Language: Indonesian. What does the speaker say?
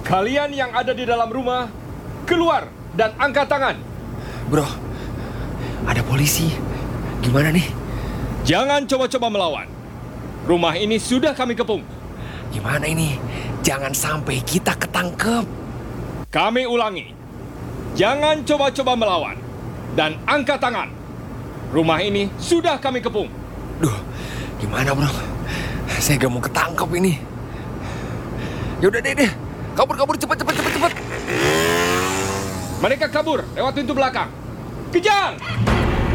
Kalian yang ada di dalam rumah, keluar dan angkat tangan. Bro, ada polisi. Gimana nih? Jangan coba-coba melawan. Rumah ini sudah kami kepung. Gimana ini? Jangan sampai kita ketangkep. Kami ulangi. Jangan coba-coba melawan. Dan angkat tangan. Rumah ini sudah kami kepung. Duh, gimana bro? Saya gak mau ketangkep ini. Yaudah deh. Kabur, cepat. Mereka kabur lewat pintu belakang. Kejar!